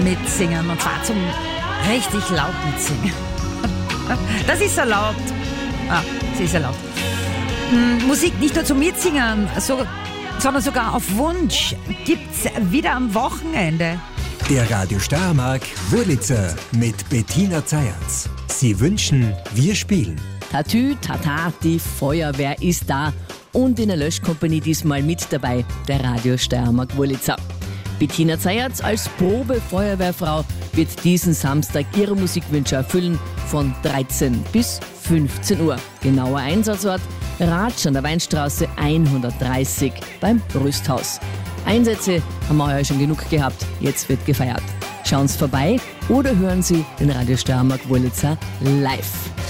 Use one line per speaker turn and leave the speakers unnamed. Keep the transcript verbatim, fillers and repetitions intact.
mitsingen und zwar zum richtig laut mitsingen. Das ist so laut. Ah, sie ist ja laut. Hm, Musik nicht nur zum Mitsingen, so, sondern sogar auf Wunsch gibt's wieder am Wochenende.
Der Radio Steiermark Wurlitzer mit Bettina Zayatz. Sie wünschen, wir spielen.
Tatü, tata, die Feuerwehr ist da. Und in der Löschkompanie diesmal mit dabei der Radio Steiermark Wurlitzer. Bettina Zayatz als Probe-Feuerwehrfrau wird diesen Samstag ihre Musikwünsche erfüllen von dreizehn bis fünfzehn Uhr. Genauer Einsatzort Ratsch an der Weinstraße hundertdreißig beim Rüsthaus. Einsätze haben wir heuer schon genug gehabt, jetzt wird gefeiert. Schauen Sie vorbei oder hören Sie den Radio Steiermark Wurlitzer live.